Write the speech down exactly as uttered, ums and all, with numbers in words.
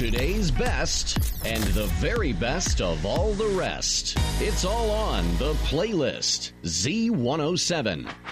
Today's best and the very best of all the rest. It's all on The Playlist, Z one oh seven.